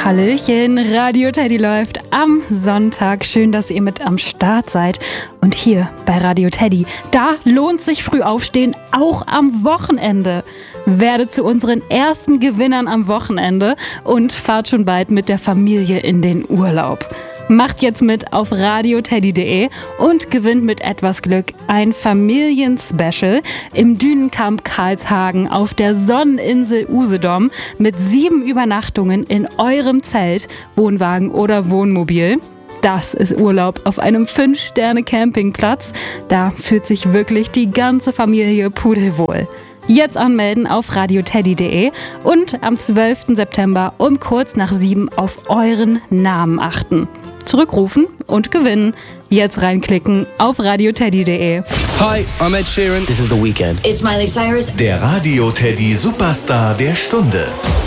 Hallöchen, Radio Teddy läuft am Sonntag. Schön, dass ihr mit am Start seid. Und hier bei Radio Teddy, da lohnt sich früh aufstehen, auch am Wochenende. Werdet zu unseren ersten Gewinnern am Wochenende und fahrt schon bald mit der Familie in den Urlaub. Macht jetzt mit auf radioteddy.de und gewinnt mit etwas Glück ein Familienspecial im Dünenkamp Karlshagen auf der Sonneninsel Usedom mit 7 Übernachtungen in eurem Zelt, Wohnwagen oder Wohnmobil. Das ist Urlaub auf einem 5-Sterne-Campingplatz. Da fühlt sich wirklich die ganze Familie pudelwohl. Jetzt anmelden auf radioteddy.de und am 12. September um kurz nach 7 auf euren Namen achten. Zurückrufen und gewinnen. Jetzt reinklicken auf radioteddy.de. Hi, I'm Ed Sheeran. This is The Weeknd. It's Miley Cyrus. Der Radio Teddy Superstar der Stunde.